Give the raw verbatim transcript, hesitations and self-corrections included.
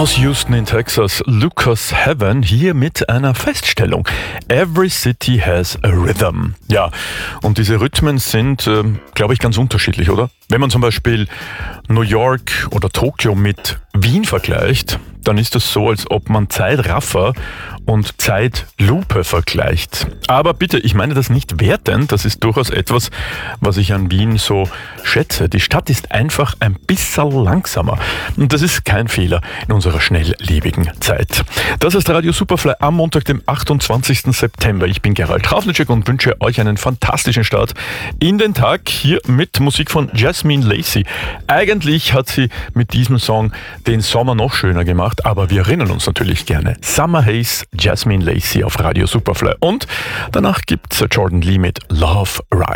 Aus Houston in Texas, Lucas Heaven, hier mit einer Feststellung. Every city has a rhythm. Ja, und diese Rhythmen sind, äh, glaube ich, ganz unterschiedlich, oder? Wenn man zum Beispiel New York oder Tokio mit Wien vergleicht, dann ist es so, als ob man Zeitraffer und Zeitlupe vergleicht. Aber bitte, ich meine das nicht wertend, das ist durchaus etwas, was ich an Wien so schätze. Die Stadt ist einfach ein bisschen langsamer. Und das ist kein Fehler in unserer schnelllebigen Zeit. Das ist Radio Superfly am Montag, dem achtundzwanzigsten September. Ich bin Gerald Trafnicek und wünsche euch einen fantastischen Start in den Tag hier mit Musik von Jasmine Lacey. Eigentlich hat sie mit diesem Song den Sommer noch schöner gemacht, aber wir erinnern uns natürlich gerne. Summer Haze, Jasmine Lacey auf Radio Superfly. Und danach gibt's Jordan Lee mit Love Ride.